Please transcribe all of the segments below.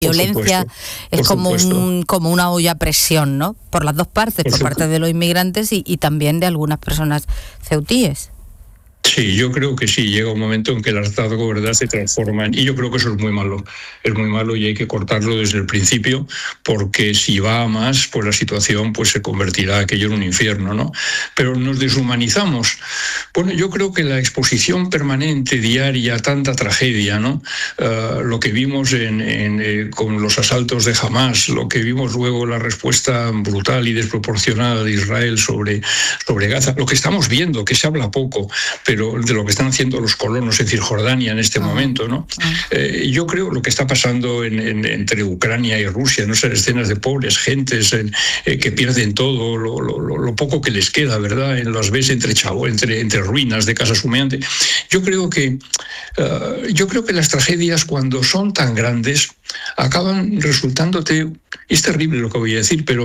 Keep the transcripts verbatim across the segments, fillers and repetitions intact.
violencia es como un como una olla a presión, ¿no? Por las dos partes, por, por parte de los inmigrantes y, y también de algunas personas ceutíes. Sí, yo creo que sí, llega un momento en que el hartazgo, ¿verdad?, se transforma en, y yo creo que eso es muy malo, es muy malo y hay que cortarlo desde el principio, porque si va a más, pues la situación pues se convertirá aquello en un infierno, ¿no? Pero nos deshumanizamos. Bueno, yo creo que la exposición permanente, diaria, a tanta tragedia, ¿no? Uh, lo que vimos en, en, eh, con los asaltos de Hamás, lo que vimos luego la respuesta brutal y desproporcionada de Israel sobre, sobre Gaza, lo que estamos viendo, que se habla poco, pero de lo que están haciendo los colonos en Cisjordania en este ah, momento, ¿no? Ah. Eh, yo creo lo que está pasando en, en, entre Ucrania y Rusia, no sé, escenas de pobres gentes en, eh, que pierden todo, lo, lo, lo poco que les queda, ¿verdad? En las ves entre chavo, entre, entre ruinas de casas humeantes. Yo creo que uh, yo creo que las tragedias, cuando son tan grandes, acaban resultándote, es terrible lo que voy a decir, pero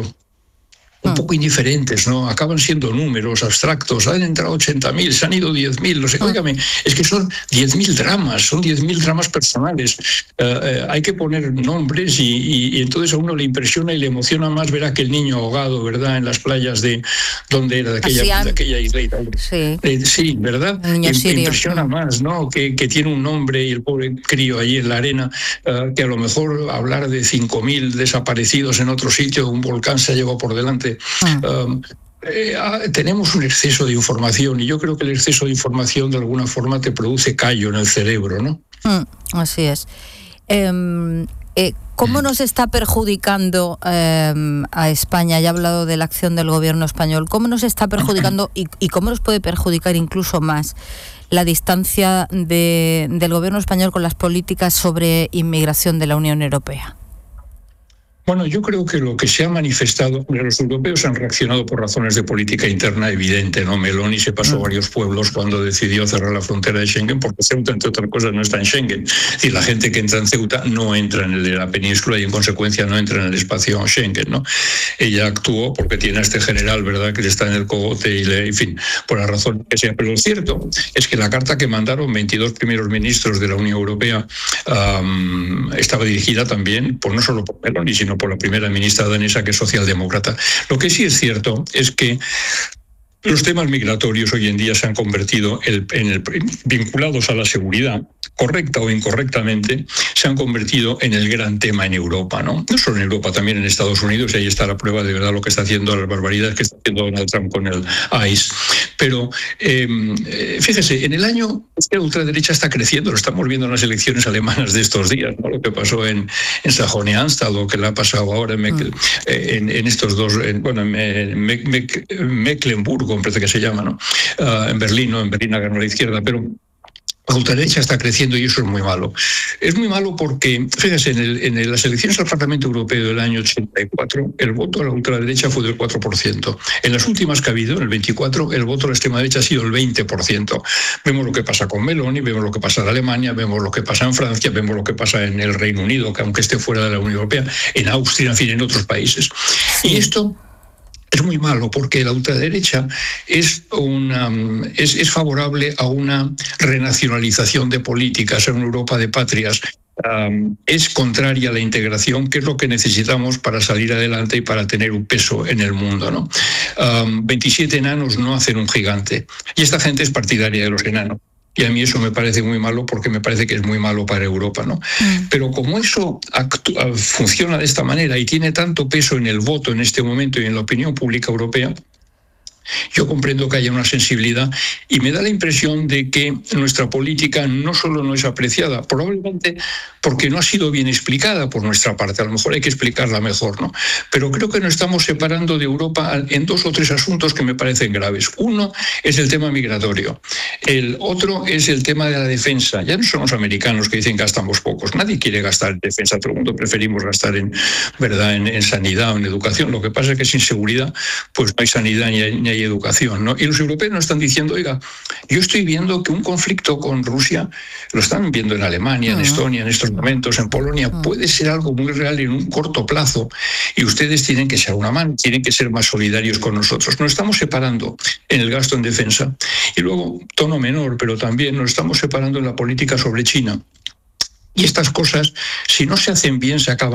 un poco indiferentes, ¿no? Acaban siendo números abstractos. Han entrado ochenta mil, se han ido diez mil, no sé, óigame, es que son diez mil dramas, son diez mil dramas personales. Uh, uh, hay que poner nombres y, y, y entonces a uno le impresiona y le emociona más ver a aquel niño ahogado, ¿verdad?, en las playas de, ¿dónde era? De aquella, de aquella isla y tal. Sí. Eh, sí, ¿verdad? Niño sirio. Impresiona más, ¿no? Que, que tiene un nombre y el pobre crío allí en la arena, uh, que a lo mejor hablar de cinco mil desaparecidos en otro sitio, un volcán se llevó por delante. Um, eh, tenemos un exceso de información y yo creo que el exceso de información de alguna forma te produce callo en el cerebro, ¿no? Mm, así es. Eh, eh, ¿Cómo nos está perjudicando eh, a España? Ya he hablado de la acción del gobierno español. ¿Cómo nos está perjudicando y, y cómo nos puede perjudicar incluso más la distancia de, del gobierno español con las políticas sobre inmigración de la Unión Europea? Bueno, yo creo que lo que se ha manifestado, los europeos han reaccionado por razones de política interna evidente, ¿no? Meloni se pasó mm. varios pueblos cuando decidió cerrar la frontera de Schengen, porque Ceuta, entre otras cosas, no está en Schengen. Es decir, la gente que entra en Ceuta no entra en el de la península y, en consecuencia, no entra en el espacio Schengen, ¿no? Ella actuó porque tiene a este general, ¿verdad?, que le está en el cogote y, le, en fin, por la razón que sea. Pero lo cierto es que la carta que mandaron veintidós primeros ministros de la Unión Europea um, estaba dirigida también, por no solo por Meloni, sino por la primera ministra danesa, que es socialdemócrata. Lo que sí es cierto es que los temas migratorios hoy en día se han convertido en el, vinculados a la seguridad, correcta o incorrectamente, se han convertido en el gran tema en Europa, ¿no? No solo en Europa, también en Estados Unidos, y ahí está la prueba de verdad lo que está haciendo, las barbaridades que está haciendo Donald Trump con el ICE. Pero eh, fíjese, en el año la ultraderecha está creciendo, lo estamos viendo en las elecciones alemanas de estos días, ¿no? Lo que pasó en, en Sajonia-Anhalt, lo que le ha pasado ahora en, Meckl- mm. en, en estos dos, en, bueno, en, en Mecklenburgo, me parece que se llama, ¿no? Uh, en Berlín, ¿no? En Berlín ha ganado la izquierda, pero la ultraderecha está creciendo y eso es muy malo. Es muy malo porque, fíjese, en, el, en el, las elecciones al Parlamento Europeo del año ochenta y cuatro, el voto a la ultraderecha fue del cuatro por ciento. En las últimas que ha habido, en el veinticuatro, el voto a la extrema derecha ha sido el veinte por ciento. Vemos lo que pasa con Meloni, vemos lo que pasa en Alemania, vemos lo que pasa en Francia, vemos lo que pasa en el Reino Unido, que aunque esté fuera de la Unión Europea, en Austria, en fin, en otros países. Sí. Y esto es muy malo porque la ultraderecha es, una, es, es favorable a una renacionalización de políticas en una Europa de patrias. Um, es contraria a la integración, que es lo que necesitamos para salir adelante y para tener un peso en el mundo, ¿no? Um, veintisiete enanos no hacen un gigante. Y esta gente es partidaria de los enanos. Y a mí eso me parece muy malo porque me parece que es muy malo para Europa, ¿no? Mm. Pero como eso actúa, funciona de esta manera y tiene tanto peso en el voto en este momento y en la opinión pública europea, yo comprendo que haya una sensibilidad y me da la impresión de que nuestra política no solo no es apreciada, probablemente porque no ha sido bien explicada por nuestra parte, a lo mejor hay que explicarla mejor, ¿no? Pero creo que nos estamos separando de Europa en dos o tres asuntos que me parecen graves. Uno es el tema migratorio, el otro es el tema de la defensa. Ya no son los americanos que dicen gastamos pocos, nadie quiere gastar en defensa, todo el mundo preferimos gastar en, ¿verdad?, en, en sanidad o en educación. Lo que pasa es que sin seguridad pues no hay sanidad ni hay, ni hay educación, ¿no? Y los europeos nos están diciendo, oiga, yo estoy viendo que un conflicto con Rusia, lo están viendo en Alemania, en Estonia, en estos momentos, en Polonia, puede ser algo muy real en un corto plazo y ustedes tienen que ser una mano, tienen que ser más solidarios con nosotros. Nos estamos separando en el gasto en defensa y luego, tono menor, pero también nos estamos separando en la política sobre China. Y estas cosas, si no se hacen bien, se acaban